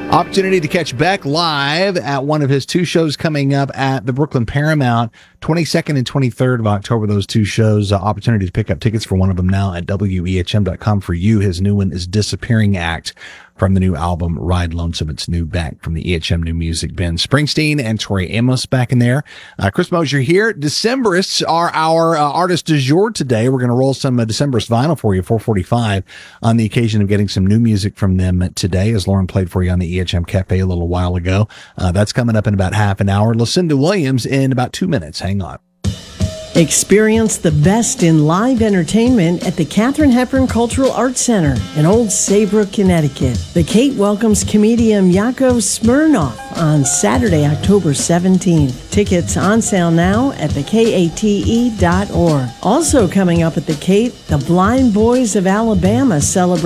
Opportunity to catch Beck live at one of his two shows coming up at the Brooklyn Paramount, 22nd and 23rd of October. Those two shows, opportunity to pick up tickets for one of them now at WEHM.com for you. His new one is Disappearing Act from the new album Ride Lonesome. It's new back from the EHM New Music. Ben Springsteen and Tori Amos back in there. Chris Mosier here. Decemberists are our artist du jour today. We're going to roll some Decemberist vinyl for you, 445, on the occasion of getting some new music from them today, as Lauren played for you on the EHM Cafe a little while ago. That's coming up in about half an hour. Lucinda Williams in about 2 minutes. Hang on. Experience the best in live entertainment at the Katharine Hepburn Cultural Arts Center in Old Saybrook, Connecticut. The Kate welcomes comedian Yakov Smirnoff on Saturday, October 17th. Tickets on sale now at thekate.org. Also coming up at the Kate, the Blind Boys of Alabama celebrate